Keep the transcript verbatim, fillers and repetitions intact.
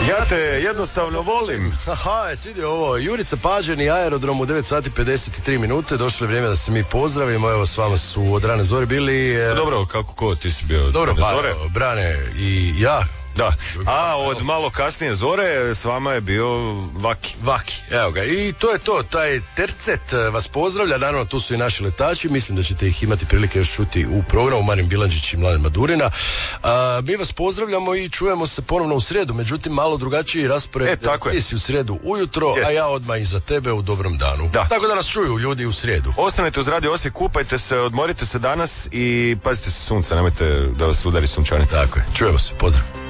Ja te jednostavno volim. Aha, jesi vidio ovo? Jurica Pađen i Aerodrom u devet sati pedeset tri minute. Došlo je vrijeme da se mi pozdravimo. Evo, s vama su od rane zore bili... E... Dobro, kako ko ti si bio? Dobro, pa, zore? Brane i ja. Da, a od malo kasnije zore s vama je bio Vaki. Vaki, evo ga. I to je to, taj tercet vas pozdravlja. Naravno, tu su i naši letači. Mislim da ćete ih imati prilike još čuti u programu. Marin Bilandžić i Mladen Madurina. A, mi vas pozdravljamo i čujemo se ponovno u srijedu. Međutim, malo drugačiji raspored. E, tako je. Ti si u srijedu ujutro, yes. A ja odmah iza tebe u dobrom danu. Da. Tako da nas čuju ljudi u srijedu. Ostanete uz Radio Osijek, kupajte se, odmorite se danas i pazite se sunca, nemojte da vas udari sunčanica. Tako je, čujemo se, pozdrav.